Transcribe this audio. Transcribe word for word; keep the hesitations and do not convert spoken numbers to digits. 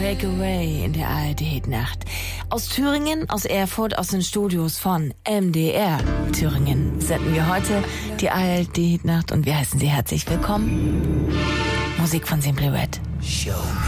Breakaway in der A R D-Nacht. Aus Thüringen, aus Erfurt, aus den Studios von M D R Thüringen senden wir heute die A R D-Nacht und wir heißen Sie herzlich willkommen. Musik von Simply Red. Show.